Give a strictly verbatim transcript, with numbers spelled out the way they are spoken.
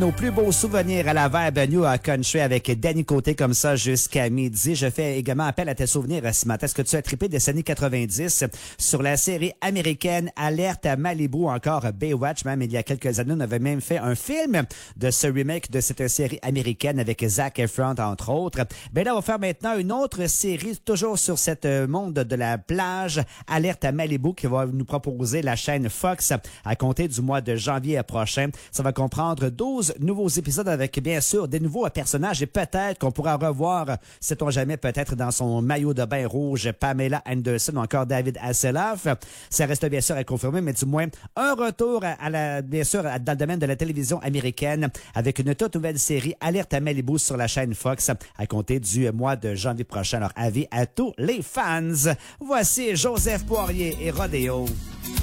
Nos plus beaux souvenirs à la Vibe New Country avec Danny Côté comme ça jusqu'à midi. Je fais également appel à tes souvenirs ce matin. Est-ce que tu as trippé des années quatre-vingt-dix sur la série américaine Alerte à Malibu ou encore Baywatch? Même il y a quelques années, on avait même fait un film de ce remake de cette série américaine avec Zac Efron entre autres. Ben là, on va faire maintenant une autre série toujours sur cette monde de la plage Alerte à Malibu qui va nous proposer la chaîne Fox à compter du mois de janvier prochain. Ça va comprendre douze nouveaux épisodes avec bien sûr des nouveaux personnages et peut-être qu'on pourra revoir, sait-on jamais, peut-être dans son maillot de bain rouge, Pamela Anderson ou encore David Hasselhoff. Ça reste bien sûr à confirmer, mais du moins un retour à la, bien sûr, dans le domaine de la télévision américaine avec une toute nouvelle série Alerte à Malibu sur la chaîne Fox à compter du mois de janvier prochain. Alors avis à tous les fans. Voici Joseph Poirier et Rodéo.